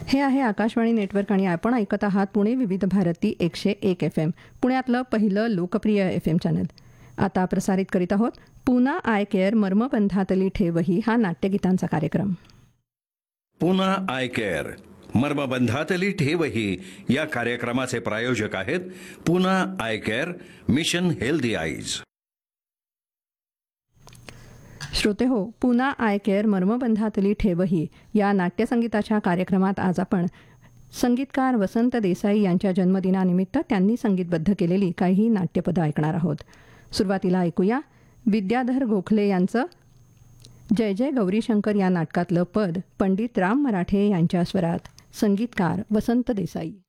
हे आहे आकाशवाणी नेटवर्क आणि आपण ऐकत आहात पुणे विविध भारती 101 FM, पुण्यातलं पहिलं लोकप्रिय FM चॅनल. आता प्रसारित करीत आहोत पुना आय केअर मर्मबंधातली ठेवही हा नाट्यगीतांचा कार्यक्रम. पुना आय केअर मर्मबंधातली ठेवही या कार्यक्रमाचे प्रायोजक आहेत Poona I care, mission healthy eyes. श्रोते हो, पुना आय केअर मर्मबंधातली ठेवही या नाट्यसंगीताच्या कार्यक्रमात आज आपण संगीतकार वसंत देसाई यांच्या जन्मदिनानिमित्त त्यांनी संगीतबद्ध केलेली काही नाट्यपदं ऐकणार आहोत. सुरुवातीला ऐकूया विद्याधर गोखले यांचं जय जय गौरीशंकर या नाटकातलं पद पंडित राम मराठे यांच्या स्वरात. संगीतकार वसंत देसाई.